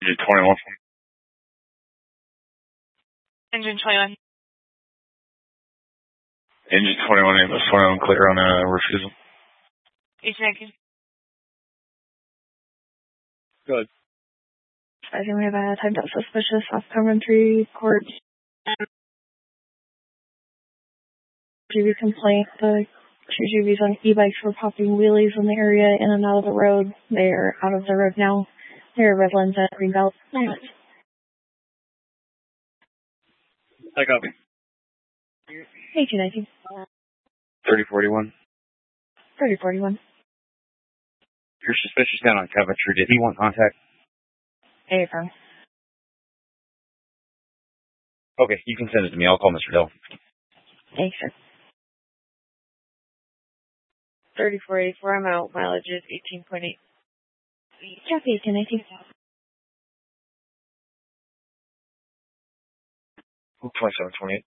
Engine 21. Engine 21. Engine 21, ambulance 21, clear on refusal. 819. Good. I think we have a timed out suspicious off Coventry Court. GV complaint. The two GVs on e-bikes were popping wheelies in the area in and out of the road. They are out of the road now. They're Redlands at Greenbelt. I copy. 1819. 3041. 3041. You're suspicious down on Coventry. Did he want contact? Affirm. Okay, you can send it to me. I'll call Mr. Dell. Thanks, sir. 3484, I'm out. Mileage is 18.8. Copy, 1819. 2728.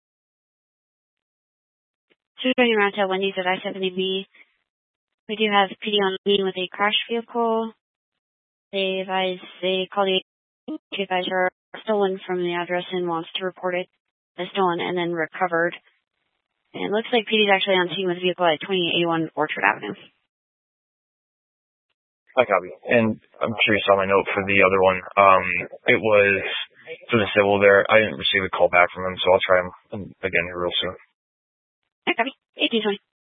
220 around to Wendy's at I-70B. We do have PD on the scene with a crash vehicle. They called the advisor are stolen from the address and wants to report it as stolen and then recovered. And it looks like PD is actually on scene with a vehicle at 2881 Orchard Avenue. I copy. And I'm sure you saw my note for the other one. It was for the civil there. I didn't receive a call back from him, so I'll try him again here real soon. I copy. 1820.